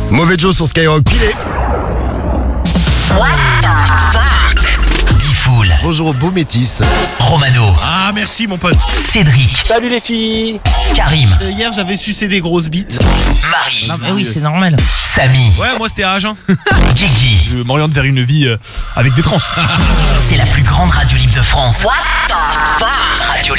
Mauvais Joe sur Skyrock. Pilé. What the fuck? Diffoul, Bonjour au beau métis. Romano, Ah, merci mon pote. Cédric, Salut les filles. Karim, Hier, j'avais sucé des grosses bites. Marie, Eh oui, c'est normal. Samy, Ouais, moi c'était âge. Hein. Guigui. Je m'oriente vers une vie avec des trans. C'est la plus grande radio libre de France. What the fuck? Radio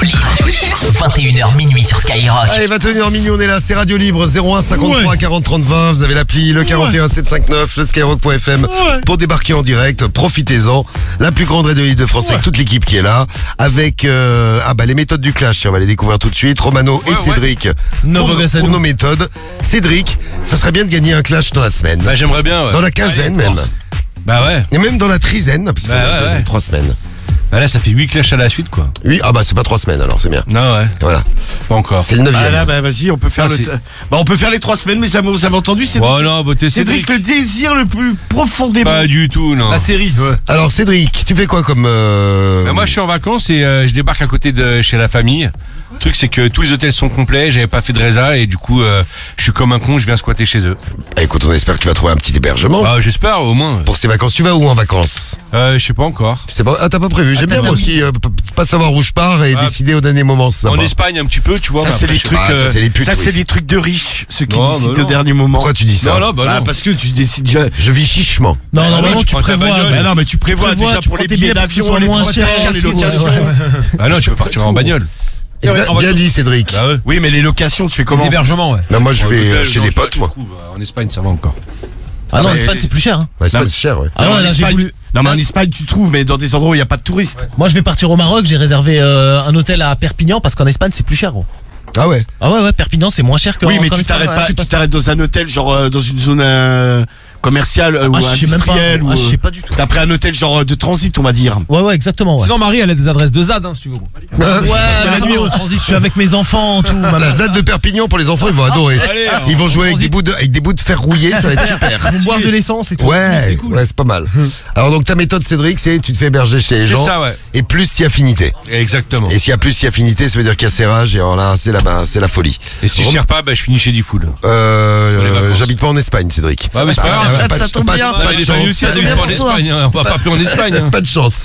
libre. 21h minuit sur Skyrock. Allez, 21h minuit, on est là, c'est Radio Libre, 01 53 40 30 20. Vous avez l'appli, le 41 759, le skyrock.fm pour débarquer en direct. Profitez-en. La plus grande radio libre de France avec toute l'équipe qui est là. Avec les méthodes du clash, tiens, on va les découvrir tout de suite. Romano et Cédric pour nos méthodes. Cédric, ça serait bien de gagner un clash dans la semaine. Bah j'aimerais bien ouais. Dans la quinzaine même. Bah ouais. Et même dans la trizaine, parce que Bah ouais. 3 semaines. Bah là ça fait 8 clashs à la suite quoi. Oui, c'est pas 3 semaines alors, c'est bien. Non ouais. Voilà. Pas encore. C'est le 9e. Ah là, bah vas-y, on peut faire Ah, on peut faire les 3 semaines, mais vous avez entendu, Cédric. Oh non, votez Cédric, Cédric. le désir le plus profondément. Pas du tout non. La série, ouais. Alors Cédric, tu fais quoi comme... Bah, moi je suis en vacances et je débarque à côté de chez la famille. Le truc c'est que tous les hôtels sont complets, j'avais pas fait de résa et du coup je suis comme un con, je viens squatter chez eux. Écoute, on espère que tu vas trouver un petit hébergement. Bah j'espère au moins. Pour ces vacances, tu vas où en vacances? Je sais pas encore. C'est pas... Ah, t'as pas prévu. J'aime bien moi aussi pas savoir où je pars et Ah. décider au dernier moment. C'est En sympa. Espagne un petit peu, tu vois. Ça mais c'est après, les je sais trucs. pas. ça, c'est les putes, ça, oui. c'est les trucs de riches, ceux qui Non, décident bah au non. dernier moment. Pourquoi tu dis ça? Non, bah non. Parce que tu décides déjà. Je vis chichement. Non, normalement, tu tu prends ta prévois. bagnole. Bah non, mais tu prévois déjà tu pour prends les tes billets billets pour que ce d'avion, soit les moins cher, transferts, les les locations. Ah non, tu peux partir en bagnole. Bien dit Cédric. Bah ouais. Oui, mais les locations, tu fais comment? hébergements, ouais. Bah, moi je vais Hôtel, chez non, des je sais pas, potes tu moi. trouves, en Espagne ça va encore. Ah non, en mais- Espagne, c'est plus cher. Hein. Bah, c'est Non, pas si cher, ouais. Ah non, en là, j'ai Espagne- voulu. Non, mais en Espagne, tu trouves, mais dans des endroits où il n'y a pas de touristes. Moi, je vais partir au Maroc. J'ai réservé un hôtel à Perpignan parce qu'en Espagne, c'est plus cher, gros. Ah ouais. Ah ouais, Perpignan, c'est moins cher que. Oui, mais qu'en tu Espagne. t'arrêtes pas, Ouais, tu t'arrêtes dans un hôtel, genre dans une zone commerciale ou je sais même pas. industrielle. Je sais pas du tout. T'as pris un hôtel genre de transit, on va dire. Ouais, exactement. Ouais. Sinon, Marie, elle a des adresses de ZAD, si tu veux. C'est la nuit au transit. Je suis avec mes enfants, tout. La ZAD de Perpignan pour les enfants, ils vont adorer. Ils vont jouer avec des bouts de fer rouillés, ça va être super. Ils vont boire de l'essence et tout. Ouais, c'est pas mal. Alors donc ta méthode Cédric, c'est tu te fais héberger chez les C'est gens ça ouais. et plus si affinité. Exactement. Et s'il y a plus si affinité, ça veut dire qu'il y a serrage et alors là c'est la folie. Et si je cherche pas, bah je finis chez Diffoul. J'habite pas en Espagne Cédric. Bah mais c'est pas grave. ça tombe bien. Pas de Les gens chance. aussi habitent pas en Espagne, hein. On va pas plus en Espagne. Hein. Pas de chance.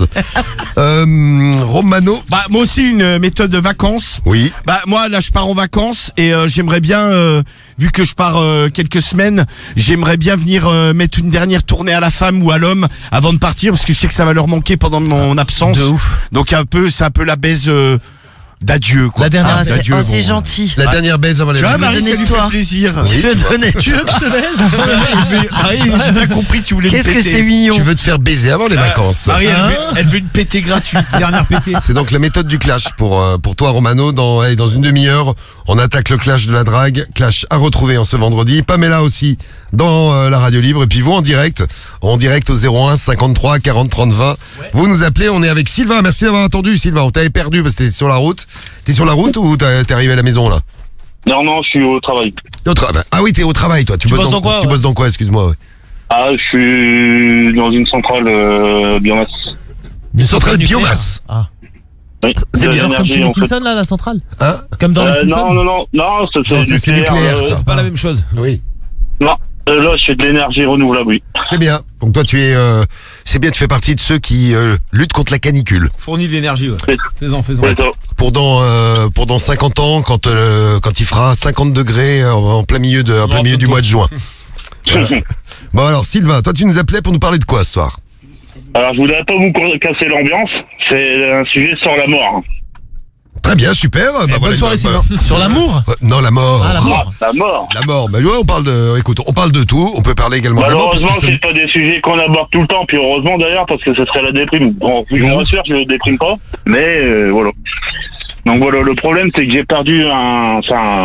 Romano. Bah moi aussi une méthode de vacances. Oui. Bah moi là je pars en vacances et j'aimerais bien vu que je pars quelques semaines, j'aimerais bien venir mettre une dernière tournée à la femme ou à l'homme avant de partir parce que je sais que ça va leur manquer pendant mon absence. De ouf. Donc c'est un peu la baise d'adieu quoi. La dernière. d'adieu, c'est bon. gentil. La dernière baise avant les Tu vois vacances. Marie, ça lui Donnez-toi. fait plaisir. Oui, tu vois. Tu veux que je te baise Marie, j'ai bien compris que tu voulais me Qu'est-ce que péter. c'est mignon. Tu veux te faire baiser avant les vacances. Marie, elle veut une pétée gratuite. Dernière pétée. C'est donc la méthode du clash pour toi Romano. Dans une demi-heure, on attaque le clash de la drague. Clash à retrouver en ce vendredi. Pamela aussi dans la radio libre. Et puis vous en direct au 01 53 40 30 20. Vous nous appelez, on est avec Sylvain. Merci d'avoir attendu Sylvain. On t'avait perdu parce que t'es sur la route. T'es sur la route ou t'es arrivé à la maison là? Non, je suis au travail. Ah oui, t'es au travail toi. Tu bosses dans quoi, Tu bosses dans quoi, excuse-moi. Ouais. Ah, je suis dans une centrale biomasse. Une centrale biomasse. Ah. Oui, C'est de bien, Genre comme l'énergie, chez les en fait. Simpsons, là, la centrale. Hein? Comme dans les Simpsons. Non, Non, c'est nucléaire, nucléaire, ça. C'est pas la même chose. Oui. Non, là, je fais de l'énergie renouvelable, oui. C'est bien. Donc toi tu es c'est bien, tu fais partie de ceux qui luttent contre la canicule. Fournit de l'énergie, ouais. C'est Faisons. c'est ça. Pour dans 50 ans quand il fera 50 degrés en plein milieu du mois de juin. Voilà. Bon alors Sylvain, toi tu nous appelais pour nous parler de quoi ce soir? Alors, je voudrais pas vous casser l'ambiance. C'est un sujet sur la mort. Très bien, super. Bonne soirée, Sylvain. Sur l'amour. Non, la mort. Ah, la mort. La mort. La mort. Bah ouais, on parle de tout. On peut parler également de la mort parce Malheureusement, que c'est pas des sujets qu'on aborde tout le temps. Puis heureusement d'ailleurs, parce que ce serait la déprime. Bon, je vous rassure, je ne déprime pas. Mais voilà. Donc voilà, le problème, c'est que j'ai perdu mon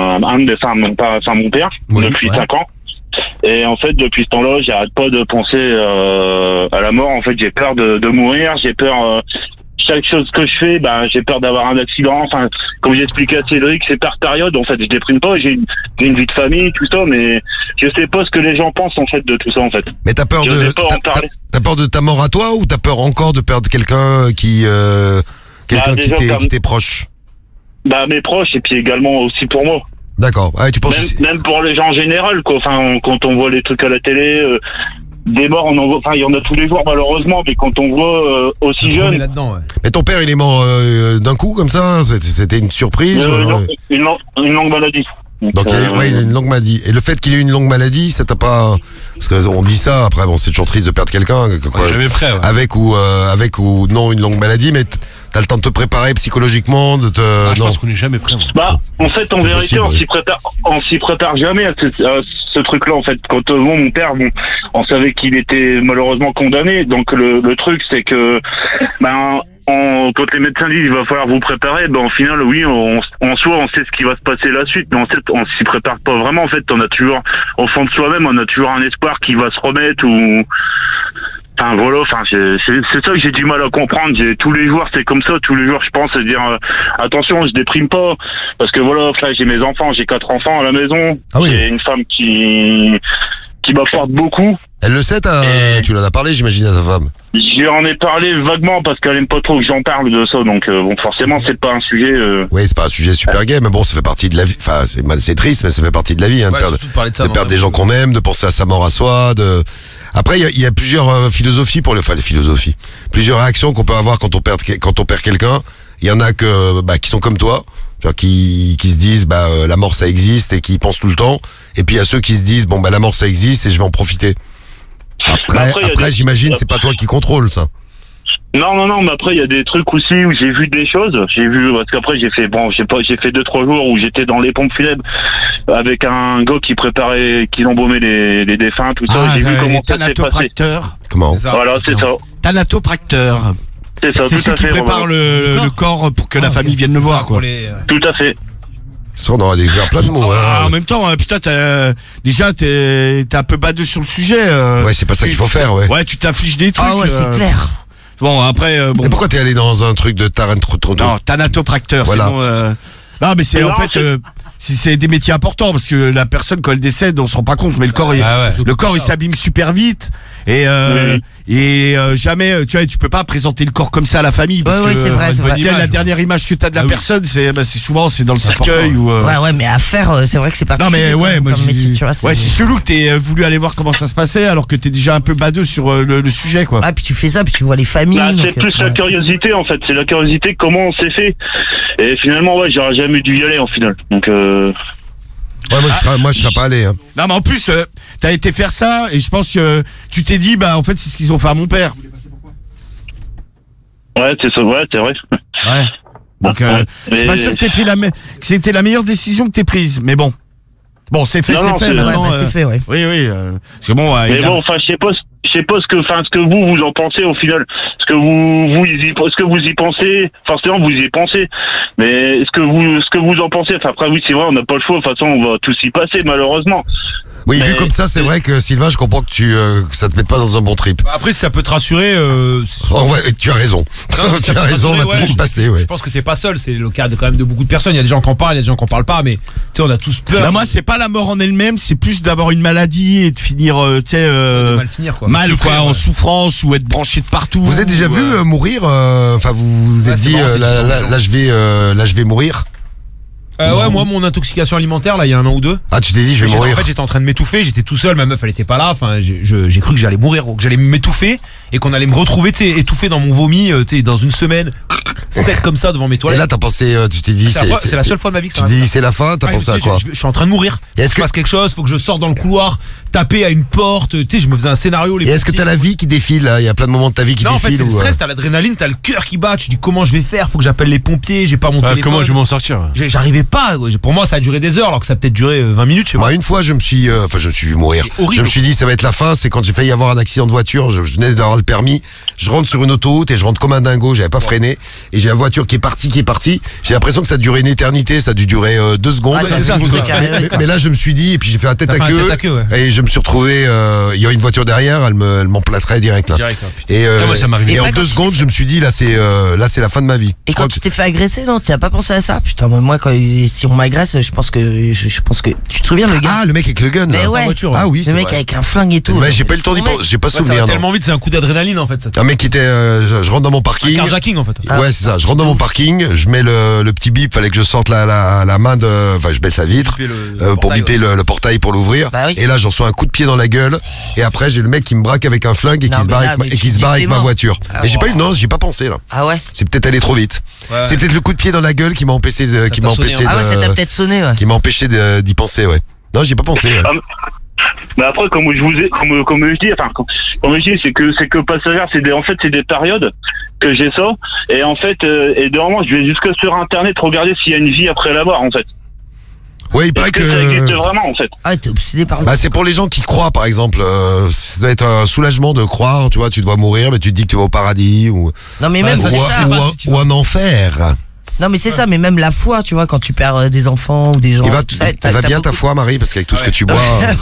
père Oui, depuis 5 ans. Et en fait, depuis ce temps-là, j'arrête pas de penser à la mort. En fait, j'ai peur de mourir. J'ai peur. Chaque chose que je fais, j'ai peur d'avoir un accident. Enfin, comme j'expliquais à Cédric, c'est par période. En fait, je déprime pas. J'ai une vie de famille, tout ça, mais je sais pas ce que les gens pensent en fait de tout ça en fait. Mais t'as peur Je vais pas en parler. t'as peur de ta mort à toi ou t'as peur encore de perdre quelqu'un qui déjà, t'est proche? Mes proches et puis également aussi pour moi. D'accord. Ah, tu penses Même pour les gens en général, quoi. Enfin, quand on voit les trucs à la télé, des morts, il y en a tous les jours malheureusement, mais quand on voit aussi jeune. Là-dedans, ouais. Mais ton père, il est mort d'un coup comme ça? C'était une surprise? Une longue maladie. Donc il a une longue maladie. Et le fait qu'il ait une longue maladie, ça t'a pas... Parce qu'on dit ça, après, bon, c'est toujours triste de perdre quelqu'un. Jamais prêt, ouais. Avec ou non une longue maladie, mais t'as le temps de te préparer psychologiquement, de te... Je pense qu'on est jamais prêt. Moi. Bah, en fait, en C'est vérité, possible, on s'y prépare jamais à ce truc-là, en fait. Quand mon père, on savait qu'il était malheureusement condamné. Donc le truc, c'est que, quand les médecins disent il va falloir vous préparer, au final, oui, en soi, on sait ce qui va se passer la suite, mais en fait, on s'y prépare pas vraiment. En fait, on a toujours, au fond de soi-même, on a toujours un espoir qui va se remettre ou... Enfin voilà, c'est ça que j'ai du mal à comprendre. Tous les jours c'est comme ça, tous les jours je pense à dire attention, je déprime pas parce que voilà, là j'ai mes enfants, j'ai 4 enfants à la maison. Ah oui. J'ai une femme qui m'apporte beaucoup. Elle le sait, tu l'en as parlé, j'imagine, à ta femme. J'en ai parlé vaguement parce qu'elle aime pas trop que j'en parle de ça, donc bon forcément c'est pas un sujet. Oui, c'est pas un sujet super gay, mais bon, ça fait partie de la vie. Enfin, c'est triste, mais ça fait partie de la vie, hein, Ouais, surtout de parler de ça. de perdre des gens qu'on aime, de penser à sa mort à soi, Après, il y a plusieurs philosophies les philosophies. Plusieurs réactions qu'on peut avoir quand on perd quelqu'un. Il y en a qui sont comme toi, qui se disent la mort ça existe et qui y pensent tout le temps. Et puis il y a ceux qui se disent la mort ça existe et je vais en profiter. Après j'imagine c'est pas toi qui contrôle ça. Non, mais après il y a des trucs aussi où j'ai vu des choses. J'ai vu parce qu'après j'ai fait 2-3 jours où j'étais dans les pompes funèbres avec un gars qui embaumait les défunts, tout ça. J'ai vu comment ça s'est passé. Comment? Voilà, c'est ça. Thanatopracteur. C'est ça, C'est tout celui à qui fait. prépare le corps pour que la famille vienne le voir, quoi. Tout à fait. Ça, on aura découvert plein de mots. En même temps, putain, t'es un peu badeux sur le sujet. Ouais, c'est pas ça qu'il faut faire, ouais. Ouais, tu t'affliges des trucs. Ah ouais, c'est clair. Bon, après, Et pourquoi t'es allé dans un truc de Non, thanatopracteur, Voilà. c'est bon. Non, mais c'est en fait, c'est des métiers importants parce que la personne quand elle décède, on se rend pas compte, mais le corps, il s'abîme super vite et jamais, tu vois, tu peux pas présenter le corps comme ça à la famille parce que c'est vrai, c'est vrai. la dernière image que t'as de la personne, c'est souvent dans le cercueil ou. Ouais, mais à faire, c'est vrai que c'est Non particulier. mais ouais, moi comme métier, tu vois. c'est chelou que t'aies voulu aller voir comment ça se passait alors que t'es déjà un peu badeux sur le sujet, quoi. Ah, puis tu fais ça, puis tu vois les familles. C'est plus la curiosité en fait, c'est la curiosité comment on s'est fait. Et finalement j'aurais jamais dû y aller en final. Donc Ouais, moi je serais pas allé. Hein. Non mais en plus, t'as été faire ça et je pense que tu t'es dit en fait c'est ce qu'ils ont fait à mon père. Ouais, c'est ça, ouais, c'est vrai. Ouais. Donc je suis pas sûr que t'aies pris que c'était la meilleure décision que t'aies prise, mais bon. Bon, c'est fait, c'est fait maintenant. c'est fait, ouais. Oui, parce que bon. Mais bon, enfin, je sais pas ce que vous en pensez au final. Ce que vous y pensez, forcément vous y pensez. Mais ce que vous en pensez, enfin après oui c'est vrai, on n'a pas le choix. De toute façon, on va tous y passer malheureusement. Oui, vu comme ça, c'est vrai que Sylvain, je comprends que que ça te mette pas dans un bon trip. Après, si ça peut te rassurer. Tu as raison. Tu as raison, on va tous y passer, ouais. Je pense que t'es pas seul, c'est le cas quand même de beaucoup de personnes. Il y a des gens qui en parlent, il y a des gens qui en parlent pas, mais tu sais, on a tous peur. Moi, c'est pas la mort en elle-même, c'est plus d'avoir une maladie et de finir, de mal finir, quoi. Mal, quoi, en souffrance ou être branché de partout. Vous avez déjà vu mourir enfin, vous vous êtes dit, là, je vais mourir. Ouais, moi, mon intoxication alimentaire, là, il y a 1 an ou 2. Ah, tu t'es dit, je vais mourir. En fait, j'étais en train de m'étouffer, j'étais tout seul, ma meuf, elle était pas là. Enfin, j'ai cru que j'allais mourir, que j'allais m'étouffer et qu'on allait me retrouver, tu sais, étouffé dans mon vomi, tu sais, dans une semaine, sec comme ça devant mes toilettes. Et là, t'as pensé, tu t'es dit, c'est la seule fois de ma vie que ça Tu t'es dit, c'est la fin, t'as pensé à quoi? Je suis en train de mourir. Est-ce que passe quelque chose? Faut que je sorte dans le couloir, taper à une porte. Tu sais, je me faisais un scénario. Et est-ce que t'as la vie qui défile là? Il y a plein de moments de ta vie qui défilent. Non, en fait, c'est le stress, t'as l'adrénaline, t'as le cœur qui bat. Tu dis comment je vais faire? Faut que j'appelle les pompiers. J'ai pas mon téléphone. Comment je vais m'en sortir? J'arrivais pas. Pour moi, ça a duré des heures, alors que ça a peut-être duré 20 minutes. Je sais pas. Moi, une fois, je me suis vu mourir. Je me suis dit, ça va être la fin. C'est quand j'ai failli avoir un accident de voiture. Je venais d'avoir le permis. Je rentre sur une autoroute et je rentre comme un dingo. J'avais pas freiné et j'ai la voiture qui est partie. J'ai l'impression que ça a duré une éternité. Ça a dû durer 2 secondes. Mais là, je me suis dit et puis j'ai fait un tête à queue. Et je me suis retrouvé. Il y a une voiture derrière. Elle m'emplâtrait direct là. Et en 2 secondes, je me suis dit là, c'est la fin de ma vie. Et quand tu t'es fait agresser, non, tu as pas pensé à ça? Putain, moi, quand si on m'agresse, je pense que tu te souviens le gars. Ah, le mec avec le gun. Mais là. ouais. Ah oui, Le c'est mec vrai. avec un flingue et tout. Mais j'ai pas eu le temps d'y penser, j'ai pas Ça va souvenir. non. tellement vite, c'est un coup d'adrénaline en fait. Ça. Un mec qui était, je rentre dans mon Un parking. carjacking en fait. Ouais, c'est ça. Je rentre dans mon parking, je mets le petit bip, fallait que je sorte la main de, enfin, je baisse la vitre pour biper le portail pour l'ouvrir. Bah oui. Et là, j'en reçois un coup de pied dans la gueule. Et après, j'ai le mec qui me braque avec un flingue et Non, qui se mais barre là, avec, mais tu et qui se dis barre que avec t'es ma mort. voiture. Ah, Mais j'ai pas eu, wow. non, j'ai pas pensé là. Ah ouais. C'est peut-être allé trop vite. Ouais. C'est peut-être le coup de pied dans la gueule qui m'a empêché de, qui t'a m'a sonné empêché un Ah ouais, ça t'a peut-être sonné, ouais. qui m'a empêché d'y penser, ouais. Non, j'ai pas pensé. Ouais. Mais après, comme je dis, comme je dis, c'est que passagère, c'est des périodes que j'ai ça. Et en fait, et de moment, je vais jusque sur Internet regarder s'il y a une vie après la mort, en fait. Ouais, il paraît Est-ce que ça existe vraiment, en fait? Ah, t'es obsédé par le. Bah, c'est pour les gens qui croient, par exemple. Ça doit être un soulagement de croire, tu vois, tu dois mourir, mais tu te dis que tu vas au paradis ou, Non, mais même, ça, c'est ou, ça. ou un enfer. Non, mais c'est ça, mais même la foi, tu vois, quand tu perds des enfants ou des gens. tout ça, elle va bien ta foi, Marie, parce qu'avec tout ce que tu bois.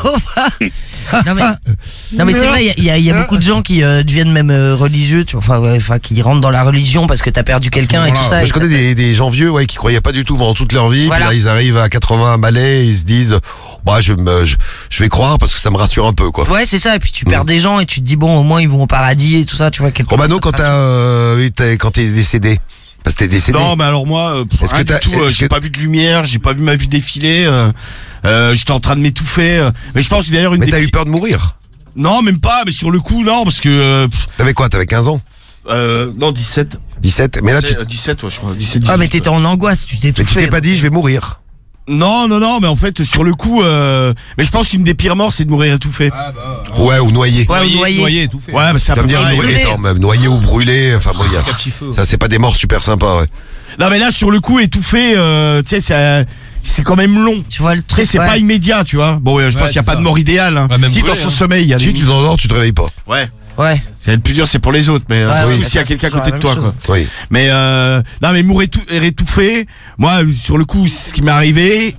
Non mais c'est vrai, il y a beaucoup de gens qui deviennent même religieux, tu vois, enfin qui rentrent dans la religion parce que t'as perdu quelqu'un et tout ça. Moi, et je connais des gens vieux, ouais, qui croyaient pas du tout pendant toute leur vie. Voilà. Puis là, ils arrivent à 80 balais, ils se disent, bah, je vais croire parce que ça me rassure un peu, quoi. Ouais, c'est ça. Et puis tu perds des gens et tu te dis bon, au moins ils vont au paradis et tout ça, tu vois. Romano, quand quand t'es décédé, parce que t'es décédé. Non, mais alors moi, Est-ce rien que t'as- du tout, est-ce j'ai que- pas vu de lumière, j'ai pas vu ma vie défiler. J'étais en train de m'étouffer. Mais je pense que d'ailleurs une Mais des t'as eu peur de mourir? Non, même pas. Mais sur le coup, non, parce que T'avais quoi? T'avais 15 ans? non 17. 17? Mais là, tu 17, ouais, je crois. 17. Ah mais 18, t'étais en angoisse, tu mais tu t'étouffais. t'es pas dit, je vais mourir. Non, mais en fait, sur le coup, mais je pense qu'une des pires morts, c'est de mourir étouffé. Ouais, ou noyé. Ouais, ou noyé. tout fait. Ouais, mais c'est un Tu vas peu me dire pareil. noyé, attends, même noyé ou brûlé, enfin bon, ça c'est pas des morts super sympas, ouais. Non, mais là, sur le coup, étouffé, tu sais, c'est quand même long. Tu vois le Tu truc. sais, c'est ouais. pas immédiat, tu vois. Bon, je pense qu'il y a c'est pas ça. de mort idéale. Hein. Ouais, même Si brûlé, dans son hein. sommeil, il y a Si des... tu t'endors, tu te réveilles pas. Ouais. Ouais. C'est le plus dur, c'est pour les autres, mais Ouais, oui, ouais, s'il y a c'est quelqu'un à toujours côté la de toi, même quoi. Oui. Mais non, mais mourir étouffé. Moi, sur le coup, c'est ce qui m'est arrivé.